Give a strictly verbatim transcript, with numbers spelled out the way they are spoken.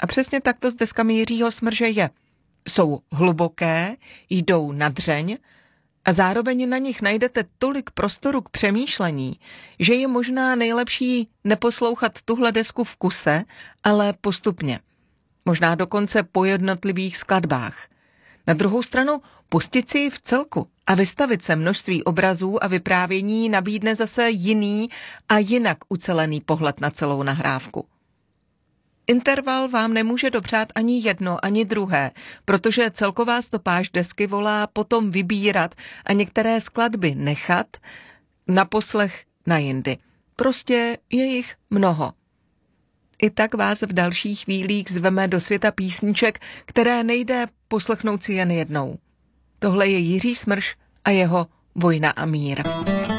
A přesně takto s deskami Jiřího Smrže je. Jsou hluboké, jdou na dřeň a zároveň na nich najdete tolik prostoru k přemýšlení, že je možná nejlepší neposlouchat tuhle desku v kuse, ale postupně. Možná dokonce po jednotlivých skladbách. Na druhou stranu pustit si ji v celku a vystavit se množství obrazů a vyprávění nabídne zase jiný a jinak ucelený pohled na celou nahrávku. Interval vám nemůže dopřát ani jedno, ani druhé, protože celková stopáž desky volá potom vybírat a některé skladby nechat na poslech na jindy. Prostě je jich mnoho. I tak vás v dalších chvílích zveme do světa písniček, které nejde poslechnout si jen jednou. Tohle je Jiří Smrš a jeho Vojna a mír.